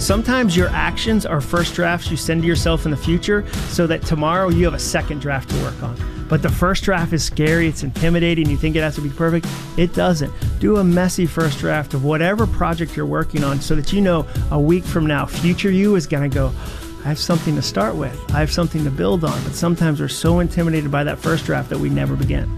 Sometimes your actions are first drafts you send to yourself in the future so that tomorrow you have a second draft to work on. But the first draft is scary, it's intimidating, you think it has to be perfect. It doesn't. Do a messy first draft of whatever project you're working on so that you know a week from now, future you is going to go, I have something to start with. I have something to build on. But sometimes we're so intimidated by that first draft that we never begin.